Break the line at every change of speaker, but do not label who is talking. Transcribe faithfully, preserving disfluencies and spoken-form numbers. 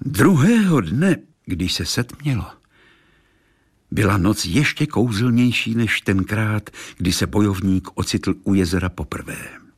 Druhého dne, když se setmělo, byla noc ještě kouzelnější než tenkrát, kdy se bojovník ocitl u jezera poprvé.